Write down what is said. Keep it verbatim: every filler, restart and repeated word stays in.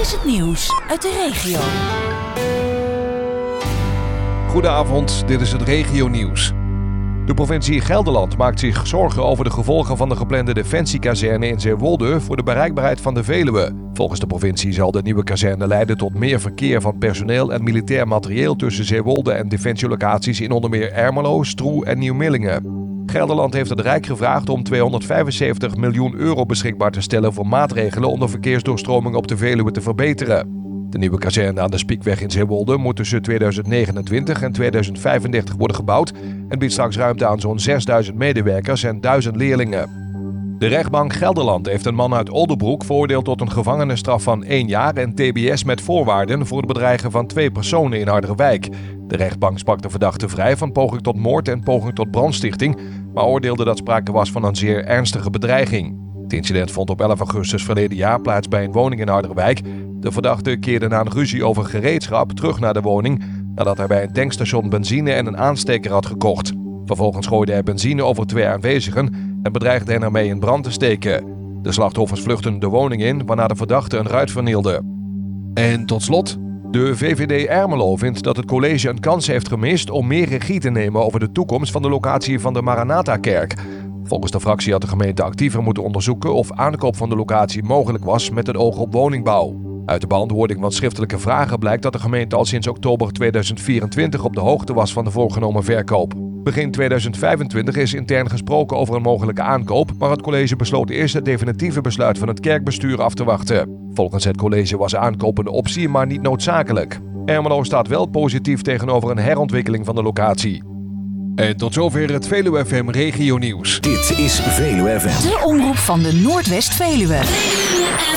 is het nieuws uit de regio. Goedenavond, dit is het regionieuws. De provincie Gelderland maakt zich zorgen over de gevolgen van de geplande defensiekazerne in Zeewolde voor de bereikbaarheid van de Veluwe. Volgens de provincie zal de nieuwe kazerne leiden tot meer verkeer van personeel en militair materieel tussen Zeewolde en defensielocaties in onder meer Ermelo, Stroe en Nieuw-Millingen. Gelderland heeft het Rijk gevraagd om tweehonderdvijfenzeventig miljoen euro beschikbaar te stellen voor maatregelen om de verkeersdoorstroming op de Veluwe te verbeteren. De nieuwe kazerne aan de Spiekweg in Zeewolde moet tussen tweeduizend negenentwintig en tweeduizend vijfendertig worden gebouwd en biedt straks ruimte aan zo'n zesduizend medewerkers en duizend leerlingen. De rechtbank Gelderland heeft een man uit Oldebroek veroordeeld tot een gevangenisstraf van één jaar en T B S met voorwaarden voor het bedreigen van twee personen in Harderwijk. De rechtbank sprak de verdachte vrij van poging tot moord en poging tot brandstichting, maar oordeelde dat sprake was van een zeer ernstige bedreiging. Het incident vond op elf augustus verleden jaar plaats bij een woning in Harderwijk. De verdachte keerde na een ruzie over gereedschap terug naar de woning nadat hij bij een tankstation benzine en een aansteker had gekocht. Vervolgens gooide hij benzine over twee aanwezigen en bedreigde hen ermee in brand te steken. De slachtoffers vluchtten de woning in, waarna de verdachte een ruit vernielde. En tot slot, de V V D Ermelo vindt dat het college een kans heeft gemist om meer regie te nemen over de toekomst van de locatie van de Maranatha-kerk. Volgens de fractie had de gemeente actiever moeten onderzoeken of aankoop van de locatie mogelijk was met het oog op woningbouw. Uit de beantwoording van schriftelijke vragen blijkt dat de gemeente al sinds oktober tweeduizend vierentwintig op de hoogte was van de voorgenomen verkoop. Begin tweeduizend vijfentwintig is intern gesproken over een mogelijke aankoop, maar het college besloot eerst het definitieve besluit van het kerkbestuur af te wachten. Volgens het college was aankoop een optie, maar niet noodzakelijk. Ermelo staat wel positief tegenover een herontwikkeling van de locatie. En tot zover het Veluwe F M Regio Nieuws. Dit is Veluwe F M. De omroep van de Noordwest-Veluwe.